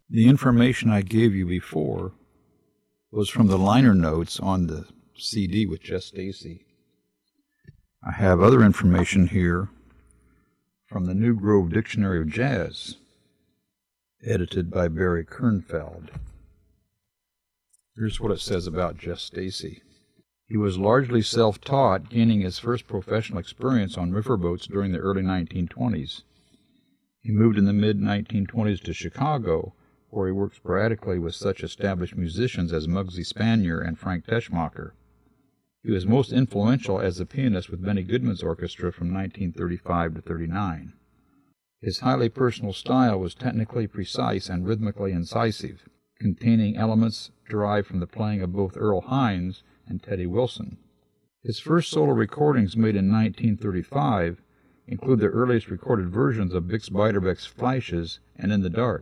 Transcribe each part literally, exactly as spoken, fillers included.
The information I gave you before was from the liner notes on the C D with Jess Stacy. I have other information here from the New Grove Dictionary of Jazz, edited by Barry Kernfeld. Here's what it says about Jess Stacy. He was largely self-taught, gaining his first professional experience on riverboats during the early nineteen twenties. He moved in the mid nineteen twenties to Chicago, where he worked sporadically with such established musicians as Muggsy Spanier and Frank Teschmacher. He was most influential as a pianist with Benny Goodman's orchestra from nineteen thirty-five to thirty-nine. His highly personal style was technically precise and rhythmically incisive, containing elements derived from the playing of both Earl Hines and Teddy Wilson. His first solo recordings, made in nineteen thirty-five, include the earliest recorded versions of Bix Beiderbecke's Fleisches and In the Dark.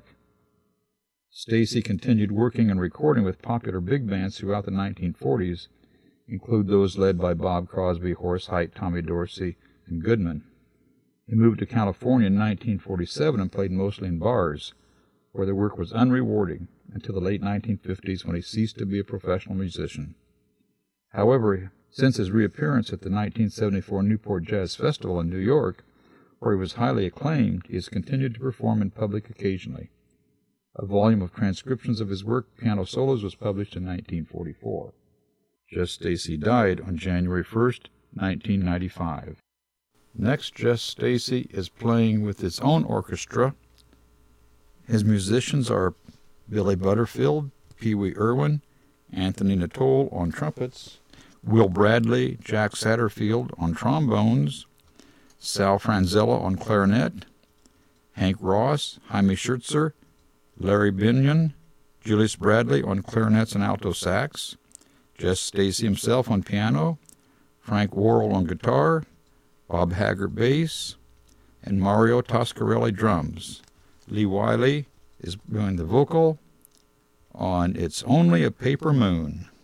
Stacy continued working and recording with popular big bands throughout the nineteen forties, include those led by Bob Crosby, Horace Heidt, Tommy Dorsey, and Goodman. He moved to California in nineteen forty-seven and played mostly in bars, where the work was unrewarding until the late nineteen fifties, when he ceased to be a professional musician. However, since his reappearance at the nineteen seventy-four Newport Jazz Festival in New York, where he was highly acclaimed, he has continued to perform in public occasionally. A volume of transcriptions of his work, piano solos, was published in nineteen forty-four. Jess Stacy died on January first, nineteen ninety-five. Next, Jess Stacy is playing with his own orchestra. His musicians are Billy Butterfield, Pee Wee Irwin, Anthony Natole on trumpets, Will Bradley, Jack Satterfield on trombones, Sal Franzella on clarinet, Hank Ross, Jaime Schertzer, Larry Binion, Julius Bradley on clarinets and alto sax, Jess Stacy himself on piano, Frank Worrell on guitar, Bob Haggart bass, and Mario Toscarelli drums. Lee Wiley is doing the vocal on It's Only a Paper Moon.